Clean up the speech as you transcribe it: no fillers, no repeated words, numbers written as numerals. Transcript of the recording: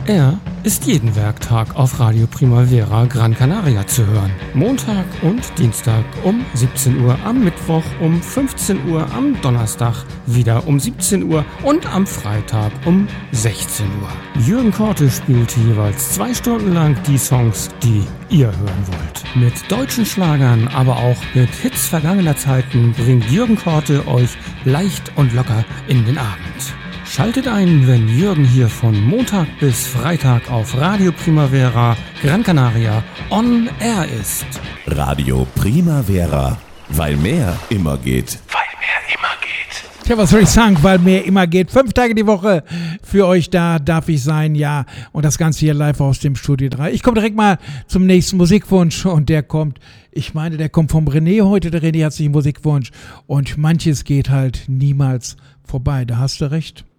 Er ist jeden Werktag auf Radio Primavera Gran Canaria zu hören. Montag und Dienstag um 17 Uhr, am Mittwoch um 15 Uhr, am Donnerstag wieder um 17 Uhr und am Freitag um 16 Uhr. Jürgen Korte spielt jeweils 2 Stunden lang die Songs, die ihr hören wollt. Mit deutschen Schlagern, aber auch mit Hits vergangener Zeiten bringt Jürgen Korte euch leicht und locker in den Abend. Schaltet ein, wenn Jürgen hier von Montag bis Freitag auf Radio Primavera Gran Canaria on Air ist. Radio Primavera, weil mehr immer geht. Tja, was soll ich sagen, weil mehr immer geht. 5 Tage die Woche für euch da darf ich sein, ja. Und das Ganze hier live aus dem Studio 3. Ich komme direkt mal zum nächsten Musikwunsch und der kommt vom René heute. Der René hat sich einen Musikwunsch und manches geht halt niemals vorbei. Da hast du recht.